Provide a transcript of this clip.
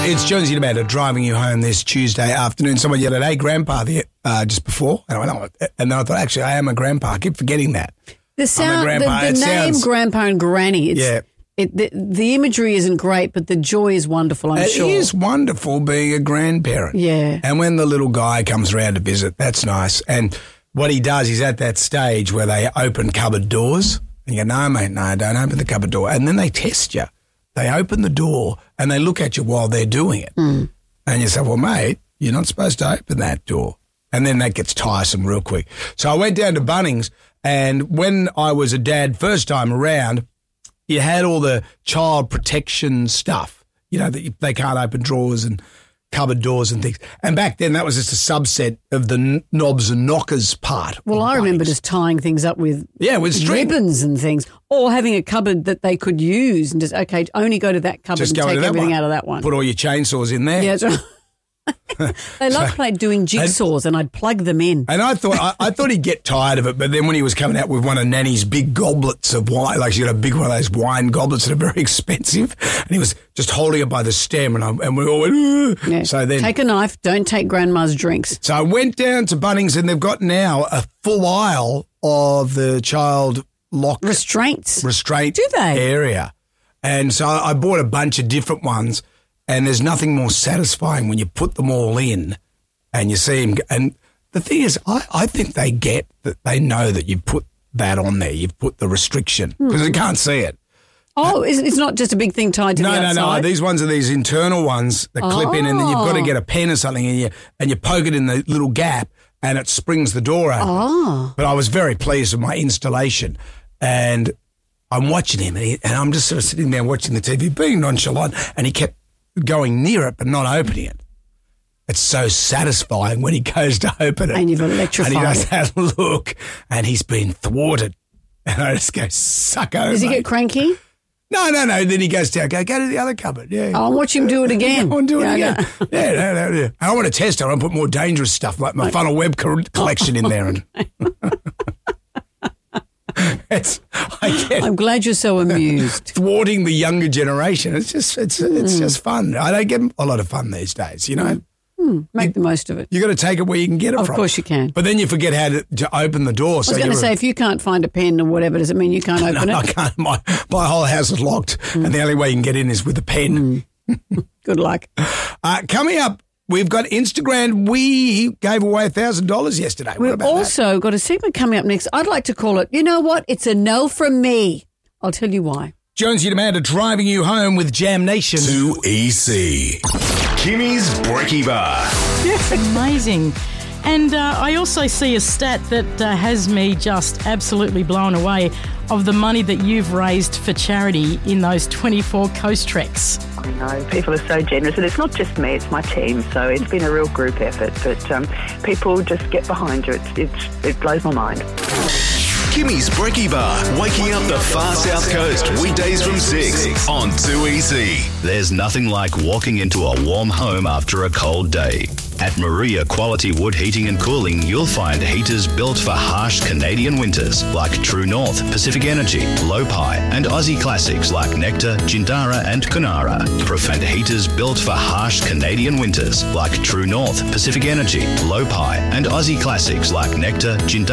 It's Jonesy Amanda driving you home this Tuesday afternoon. Someone yelled at, "Hey, Grandpa," just before. And I went, "Oh," and then I thought, actually, I am a grandpa. I keep forgetting that. The sound, the name Grandpa and Granny. The imagery isn't great, but the joy is wonderful, I'm sure. It is wonderful being a grandparent. Yeah. And when the little guy comes around to visit, that's nice. And what he does, he's at that stage where they open cupboard doors. And you go, "No, mate, no, don't open the cupboard door." And then they test you. They open the door and they look at you while they're doing it. And you say, "Well, mate, you're not supposed to open that door." And then that gets tiresome real quick. So I went down to Bunnings, and when I was a dad first time around, you had all the child protection stuff, that they can't open drawers and cupboard doors and things. And back then that was just a subset of the knobs and knockers part. Well, I remember just tying things up with ribbons and things, or having a cupboard that they could use and just, okay, only go to that cupboard and take everything out of that one. Put all your chainsaws in there. Yeah, that's right. They loved doing jigsaws, and I'd plug them in. And I thought he'd get tired of it, but then when he was coming out with one of Nanny's big goblets of wine, like she got a big one of those wine goblets that are very expensive, and he was just holding it by the stem, and we all went, "Ugh." Yeah. So then, take a knife, don't take Grandma's drinks. So I went down to Bunnings, and they've got now a full aisle of the child lock restraint Do they? Area. And so I bought a bunch of different ones. And there's nothing more satisfying when you put them all in and you see them. And the thing is, I think they get that they know that you put that on there. You've put the restriction because they can't see it. Oh, it's not just a big thing tied to the outside? No. These ones are these internal ones that clip in, and then you've got to get a pen or something and you poke it in the little gap and it springs the door open. Oh. But I was very pleased with my installation. And I'm watching him and I'm just sort of sitting there watching the TV, being nonchalant, and he kept going near it but not opening it. It's so satisfying when he goes to open it. And you've electrified and he does that look and he's been thwarted. And I just go, suck over. Does he get cranky? No. Then he goes down, go to the other cupboard. Yeah. I'll watch him do it again. Go on, do it again. No. Yeah. I want to test it. I want to put more dangerous stuff like my funnel web collection in there. And I'm glad you're so amused. Thwarting the younger generation. It's just fun. I don't get a lot of fun these days, Make the most of it. You got to take it where you can get it from. Of course you can. But then you forget how to open the door. I was going to say, if you can't find a pen or whatever, does it mean you can't open it? I can't. My whole house is locked, and the only way you can get in is with a pen. Good luck. Coming up, we've got Instagram. We gave away $1,000 yesterday. We've also got a segment coming up next. I'd like to call it, you know what? It's a no from me. I'll tell you why. Jonesy and Amanda driving you home with Jam Nation. 2EC. Kimmy's Brekkie Bar. Amazing. And I also see a stat that has me just absolutely blown away of the money that you've raised for charity in those 24 coast treks. I know, people are so generous, and it's not just me, it's my team, so it's been a real group effort, but people just get behind you. It blows my mind. Kimmy's Brekkie Bar, waking up the far south coast, weekdays from 6 on 2EC. There's nothing like walking into a warm home after a cold day. At Maria Quality Wood Heating and Cooling, you'll find heaters built for harsh Canadian winters like True North, Pacific Energy, Lopi, and Aussie classics like Nectar, Jindara, and Kunara. And heaters built for harsh Canadian winters like True North, Pacific Energy, Lopi, and Aussie classics like Nectar, Jindara.